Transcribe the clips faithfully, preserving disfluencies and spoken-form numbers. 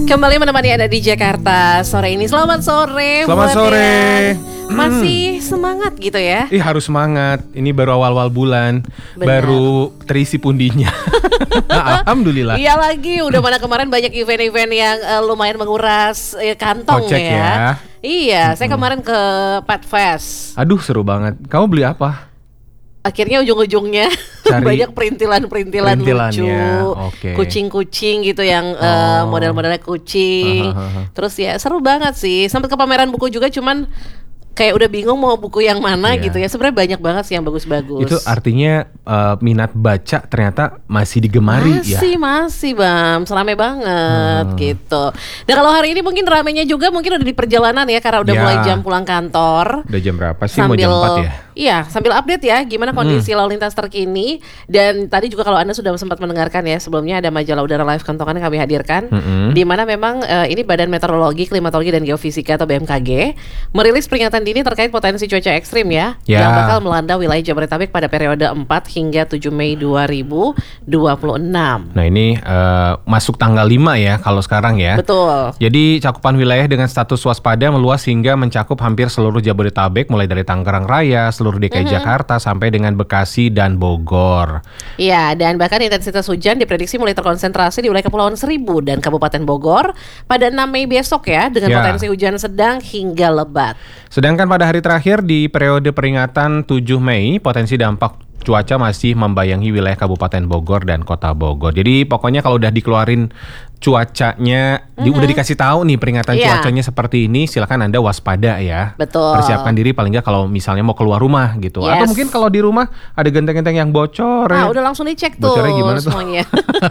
Kembali menemani Anda di Jakarta sore ini. Selamat sore. Selamat sore. Yang masih hmm. semangat gitu ya? Ih harus semangat. Ini baru awal-awal bulan. Benar. Baru terisi pundinya. Alhamdulillah. Iya lagi. Udah mana kemarin banyak event-event yang uh, lumayan menguras uh, kantong Kocek ya. ya. Iya. Mm-hmm. Saya kemarin ke Pet Fest. Aduh seru banget. Kamu beli apa? Akhirnya ujung-ujungnya banyak perintilan-perintilan lucu, okay. kucing-kucing gitu yang oh. uh, model-modelnya kucing. Uh, uh, uh, uh. Terus ya seru banget sih. Sampai ke pameran buku juga, cuman kayak udah bingung mau buku yang mana yeah. gitu ya. Sebenarnya banyak banget sih yang bagus-bagus. Itu artinya uh, minat baca ternyata masih digemari masih, ya. Masih masih Bam, serame banget hmm. gitu. Dan kalau hari ini mungkin ramenya juga mungkin udah di perjalanan ya, karena udah yeah. mulai jam pulang kantor. Udah jam berapa sih? Sambil, mau jam empat ya? Iya, sambil update ya gimana kondisi hmm. lalu lintas terkini. Dan tadi juga kalau Anda sudah sempat mendengarkan ya, sebelumnya ada majalah udara live kantongan yang kami hadirkan, hmm. di mana memang uh, ini Badan Meteorologi, Klimatologi dan Geofisika atau B M K G merilis peringatan dini terkait potensi cuaca ekstrim ya, ya yang bakal melanda wilayah Jabodetabek pada periode empat hingga tujuh Mei dua ribu dua puluh enam. Nah ini uh, masuk tanggal lima ya kalau sekarang ya. Betul. Jadi cakupan wilayah dengan status waspada meluas hingga mencakup hampir seluruh Jabodetabek, mulai dari Tangerang Raya, seluruh D K I mm-hmm. Jakarta sampai dengan Bekasi dan Bogor. Iya, dan bahkan intensitas hujan diprediksi mulai terkonsentrasi di wilayah Kepulauan Seribu dan Kabupaten Bogor pada enam Mei besok ya, dengan ya. potensi hujan sedang hingga lebat. Sedangkan pada hari terakhir di periode peringatan tujuh Mei, potensi dampak cuaca masih membayangi wilayah Kabupaten Bogor dan Kota Bogor. Jadi pokoknya kalau udah dikeluarin cuacanya, mm-hmm. di, udah dikasih tahu nih peringatan yeah. cuacanya seperti ini, silakan Anda waspada ya. Betul. Persiapkan diri paling nggak kalau misalnya mau keluar rumah gitu. Yes. Atau mungkin kalau di rumah ada genteng-genteng yang bocor. Ah, ya. udah langsung dicek tuh. Bocornya gimana tuh? Semuanya.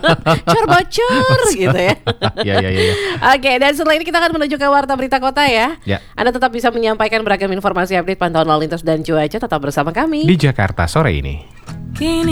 Bocor gitu ya. Iya iya iya. Oke, dan setelah ini kita akan menuju ke Warta Berita Kota ya. Ya. Anda tetap bisa menyampaikan beragam informasi update pantauan lalu lintas dan cuaca, tetap bersama kami di Jakarta sore ini.